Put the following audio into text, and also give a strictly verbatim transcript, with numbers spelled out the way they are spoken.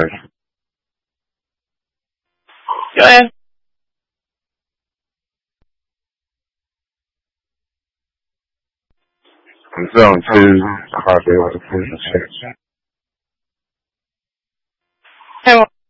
Go ahead. I'm telling you, how they want to put the check. Hey,